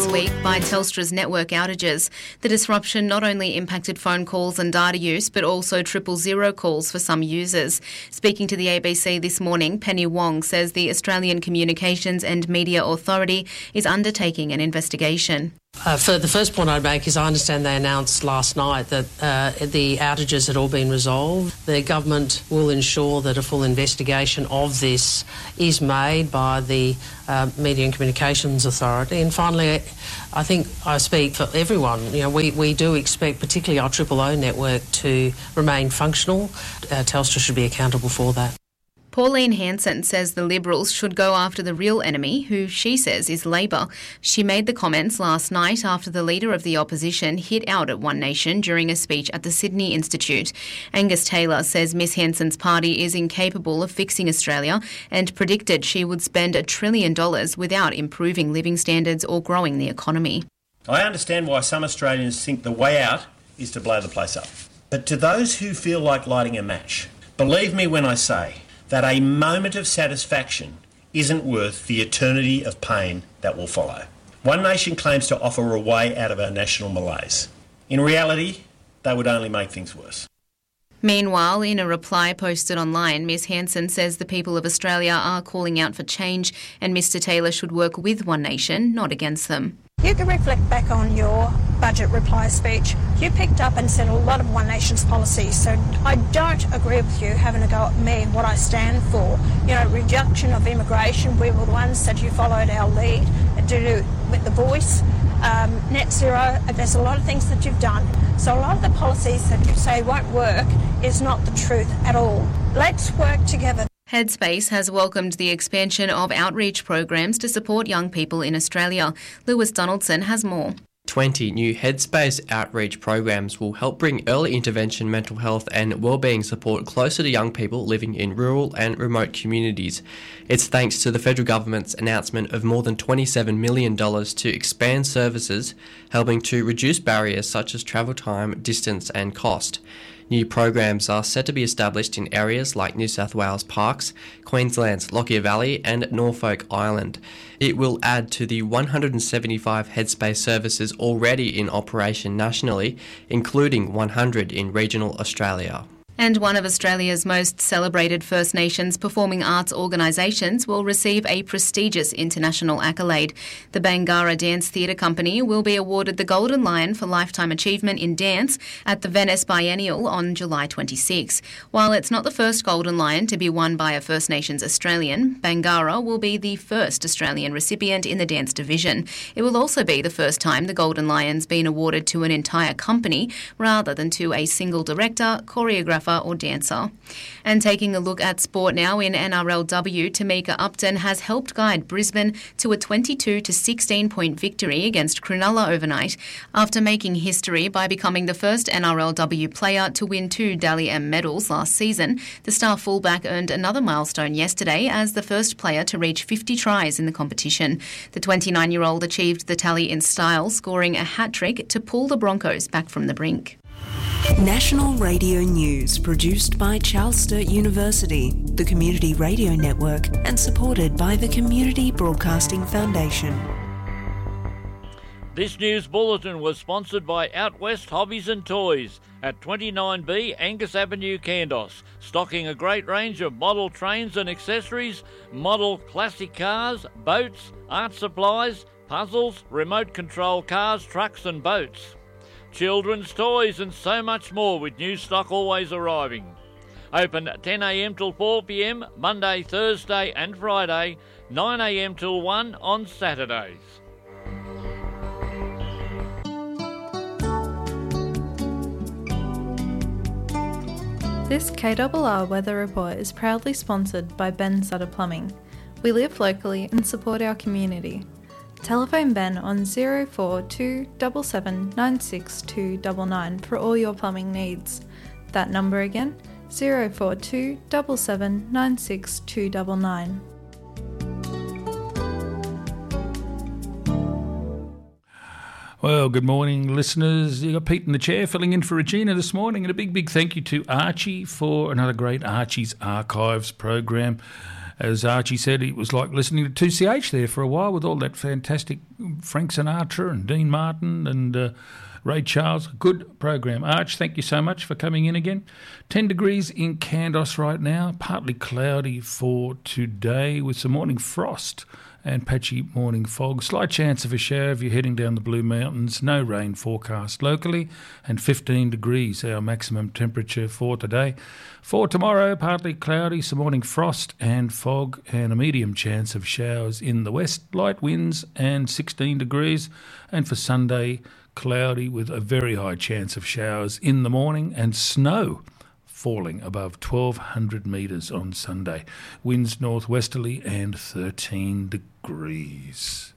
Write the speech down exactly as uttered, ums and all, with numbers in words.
last week by Telstra's network outages. The disruption not only impacted phone calls and data use, but also triple zero calls for some users. Speaking to the A B C this morning, Penny Wong says the Australian Communications and Media Authority is undertaking an investigation. Uh, for the first point I'd make is I understand they announced last night that uh, the outages had all been resolved. The government will ensure that a full investigation of this is made by the uh, Media and Communications Authority. And finally, I think I speak for everyone. You know, we, we do expect particularly our Triple O network to remain functional. Uh, Telstra should be accountable for that. Pauline Hanson says the Liberals should go after the real enemy, who she says is Labor. She made the comments last night after the leader of the opposition hit out at One Nation during a speech at the Sydney Institute. Angus Taylor says Miss Hanson's party is incapable of fixing Australia and predicted she would spend a trillion dollars without improving living standards or growing the economy. I understand why some Australians think the way out is to blow the place up. But to those who feel like lighting a match, believe me when I say that a moment of satisfaction isn't worth the eternity of pain that will follow. One Nation claims to offer a way out of our national malaise. In reality, they would only make things worse. Meanwhile, in a reply posted online, Miss Hanson says the people of Australia are calling out for change and Mr Taylor should work with One Nation, not against them. You can reflect back on your budget reply speech. You picked up and said a lot of One Nation's policies, so I don't agree with you having a go at me and what I stand for. You know, reduction of immigration, we were the ones that you followed our lead to do with the voice. Um, net zero, there's a lot of things that you've done. So a lot of the policies that you say won't work is not the truth at all. Let's work together. Headspace has welcomed the expansion of outreach programs to support young people in Australia. Lewis Donaldson has more. twenty new Headspace outreach programs will help bring early intervention mental health and wellbeing support closer to young people living in rural and remote communities. It's thanks to the federal government's announcement of more than twenty-seven million dollars to expand services, helping to reduce barriers such as travel time, distance and cost. New programs are set to be established in areas like New South Wales Parks, Queensland's Lockyer Valley and Norfolk Island. It will add to the one hundred seventy-five Headspace services already in operation nationally, including one hundred in regional Australia. And one of Australia's most celebrated First Nations performing arts organisations will receive a prestigious international accolade. The Bangarra Dance Theatre Company will be awarded the Golden Lion for Lifetime Achievement in Dance at the Venice Biennial on July twenty-sixth. While it's not the first Golden Lion to be won by a First Nations Australian, Bangarra will be the first Australian recipient in the dance division. It will also be the first time the Golden Lion's been awarded to an entire company rather than to a single director, choreographer or dancer. And taking a look at sport now in N R L W, Tamika Upton has helped guide Brisbane to a twenty-two to sixteen point victory against Cronulla overnight after making history by becoming the first N R L W player to win two Dally M medals last season. The star fullback earned another milestone yesterday as the first player to reach fifty tries in the competition. The twenty-nine-year-old achieved the tally in style, scoring a hat-trick to pull the Broncos back from the brink. National Radio News, produced by Charles Sturt University, the Community Radio Network, and supported by the Community Broadcasting Foundation. This news bulletin was sponsored by Out West Hobbies and Toys at twenty-nine B Angus Avenue, Kandos, stocking a great range of model trains and accessories, model classic cars, boats, art supplies, puzzles, remote control cars, trucks and boats. Children's toys and so much more with new stock always arriving. Open ten a m till four p m Monday, Thursday and Friday, nine a m till one on Saturdays. This K R R Weather Report is proudly sponsored by Ben Sutter Plumbing. We live locally and support our community. Telephone Ben on zero four two seven seven nine six two nine nine for all your plumbing needs. That number again, zero four two seven seven nine six two nine nine. Well, good morning, listeners. You got Pete in the chair filling in for Regina this morning, and a big, big thank you to Archie for another great Archie's Archives program. As Archie said, it was like listening to two C H there for a while with all that fantastic Frank Sinatra and Dean Martin and uh, Ray Charles. Good program. Arch, thank you so much for coming in again. ten degrees in Kandos right now, partly cloudy for today with some morning frost and patchy morning fog. Slight chance of a shower if you're heading down the Blue Mountains. No rain forecast locally, and fifteen degrees our maximum temperature for today. For tomorrow, partly cloudy, some morning frost and fog, and a medium chance of showers in the west. Light winds and sixteen degrees. And for Sunday, cloudy with a very high chance of showers in the morning and snow falling above twelve hundred metres on Sunday. Winds northwesterly and thirteen degrees.